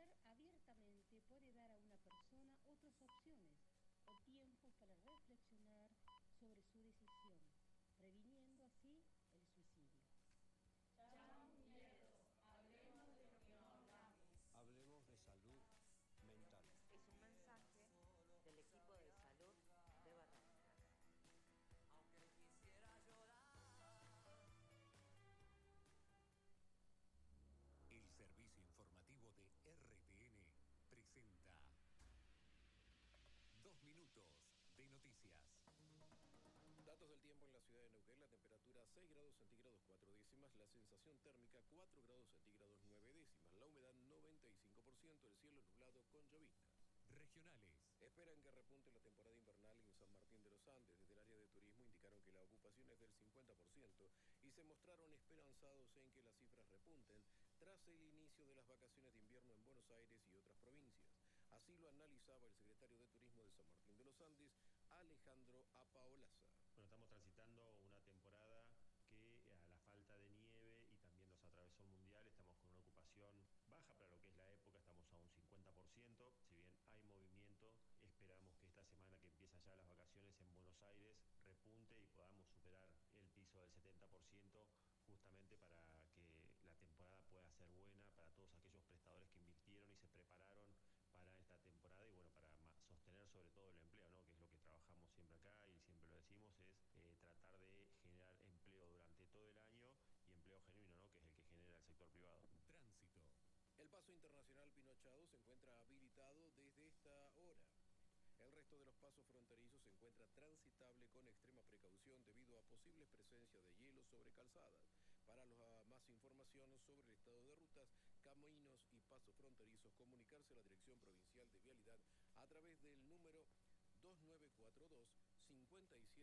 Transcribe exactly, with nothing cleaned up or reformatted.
hablar abiertamente puede dar a una persona otras opciones o tiempos para reflexionar sobre su decisión, previniendo así el suicidio. Chao miedos, hablemos de lo que no hablamos. Hablemos de salud mental. Es un mensaje del equipo de salud de Barranca. Aunque quisiera llorar. El servicio informativo de R T N presenta Dos minutos de noticias. Datos del tiempo en la ciudad de Neuquén: la temperatura seis grados centígrados cuatro décimas, la sensación térmica cuatro grados centígrados nueve décimas, la humedad noventa y cinco por ciento, el cielo nublado con lloviznas. Regionales. Esperan que repunte la temporada invernal en San Martín de los Andes. Desde el área de turismo indicaron que la ocupación es del cincuenta por ciento y se mostraron esperanzados en que las cifras repunten tras el inicio de las vacaciones de invierno en Buenos Aires y otras provincias. Así lo analizaba el secretario de Turismo de San Martín de los Andes, Alejandro Apaolaza. Bueno, estamos transitando una temporada que a la falta de nieve y también nos atravesó el mundial, estamos con una ocupación baja para lo que es la época, estamos a un cincuenta por ciento, si bien hay movimiento, esperamos que esta semana que empiezan ya las vacaciones en Buenos Aires repunte y podamos superar el piso del setenta por ciento, justamente para que la temporada pueda ser buena para todos aquellos prestadores que invirtieron y se prepararon para esta temporada y bueno, para sostener sobre todo el empleo, ¿no? Que es lo que trabajamos siempre acá y siempre lo decimos, es eh, tratar de generar empleo durante todo el año y empleo genuino, ¿no? Que es el que genera el sector privado. Tránsito. El paso internacional Pinochado se encuentra habilitado desde esta hora. El resto de los pasos fronterizos se encuentra transitable con extrema precaución debido a posibles presencias de hielo sobre calzadas. Para los, más información sobre el estado de rutas, caminos y pasos fronterizos, comunicarse a la Dirección Provincial de Vialidad a través del número dos nueve cuatro dos, cinco siete